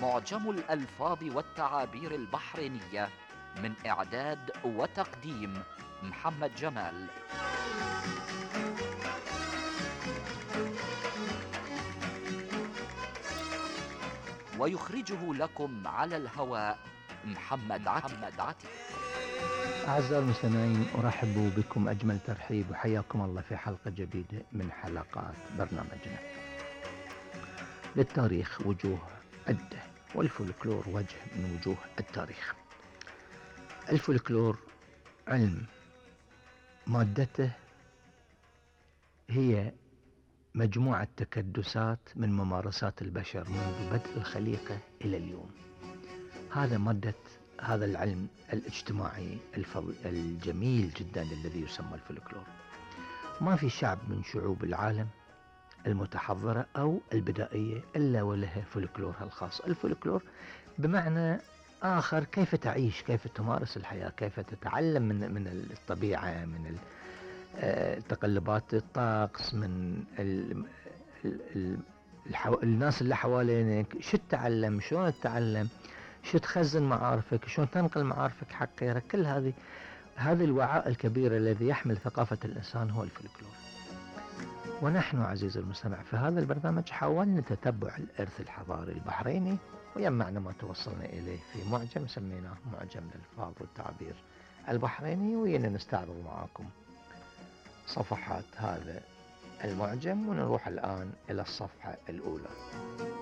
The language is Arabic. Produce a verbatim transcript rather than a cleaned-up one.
معجم الألفاظ والتعابير البحرينية، من إعداد وتقديم محمد جمال. ويخرجه لكم على الهواء محمد عتيق. أعزائي المستمعين، أرحب بكم أجمل ترحيب وحياكم الله في حلقة جديدة من حلقات برنامجنا. للتاريخ وجوه عدة، والفولكلور وجه من وجوه التاريخ. الفولكلور علم مادته هي مجموعة تكدسات من ممارسات البشر منذ بدء الخليقة إلى اليوم. هذا مادة هذا العلم الاجتماعي الجميل جدا الذي يسمى الفولكلور. ما في شعب من شعوب العالم المتحضرة أو البدائية إلا ولها فولكلورها الخاص. الفولكلور بمعنى آخر كيف تعيش، كيف تمارس الحياة، كيف تتعلم من من الطبيعة، من تقلبات الطقس، من ال ال الحو... الناس اللي حوالينك، شو تتعلم، شلون تتعلم، شو تخزن معارفك، شلون تنقل معارفك حق غيرك. كل هذه هذا الوعاء الكبير الذي يحمل ثقافة الإنسان هو الفولكلور. ونحن عزيزي المستمع في هذا البرنامج حاولنا تتبع الإرث الحضاري البحريني، ويجمعنا ما توصلنا إليه في معجم سميناه معجم الألفاظ والتعبير البحريني، وينا نستعرض معاكم صفحات هذا المعجم. ونروح الآن إلى الصفحة الأولى.